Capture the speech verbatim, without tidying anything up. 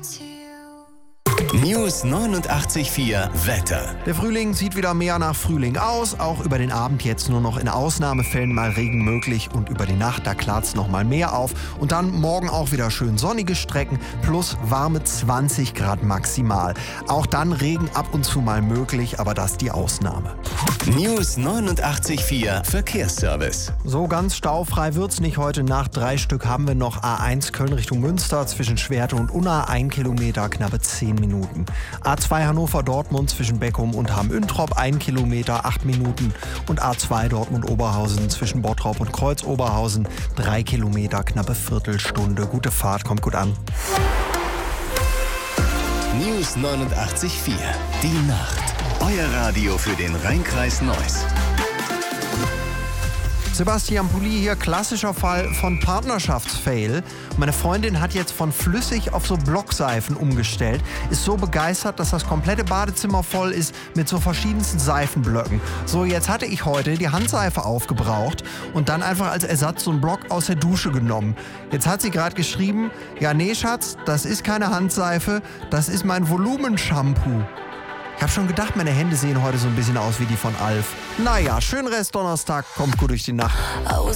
News neunundachtzig Komma vier Wetter. Der Frühling sieht wieder mehr nach Frühling aus. Auch über den Abend jetzt nur noch in Ausnahmefällen mal Regen möglich. Und über die Nacht, da klart es noch mal mehr auf. Und dann morgen auch wieder schön sonnige Strecken plus warme zwanzig Grad maximal. Auch dann Regen ab und zu mal möglich, aber das die Ausnahme. News neunundachtzig Komma vier Verkehrsservice. So ganz staufrei wird's nicht heute Nacht. Drei Stück haben wir noch. A eins Köln Richtung Münster zwischen Schwerte und Unna, ein Kilometer, knappe zehn Minuten. A zwei Hannover-Dortmund zwischen Beckum und Hamm-Üntrop, ein Kilometer, acht Minuten. Und A zwei Dortmund-Oberhausen zwischen Bottrop und Kreuz-Oberhausen, drei Kilometer, knappe Viertelstunde. Gute Fahrt, kommt gut an. News neunundachtzig Komma vier. Die Nacht. Euer Radio für den Rheinkreis Neuss. Sebastian Pulli hier, klassischer Fall von Partnerschaftsfail. Meine Freundin hat jetzt von flüssig auf so Blockseifen umgestellt, ist so begeistert, dass das komplette Badezimmer voll ist mit so verschiedensten Seifenblöcken. So, jetzt hatte ich heute die Handseife aufgebraucht und dann einfach als Ersatz so einen Block aus der Dusche genommen. Jetzt hat sie gerade geschrieben, ja nee Schatz, das ist keine Handseife, das ist mein Volumenshampoo. Ich habe schon gedacht, meine Hände sehen heute so ein bisschen aus wie die von Alf. Naja, schönen Rest Donnerstag, kommt gut durch die Nacht.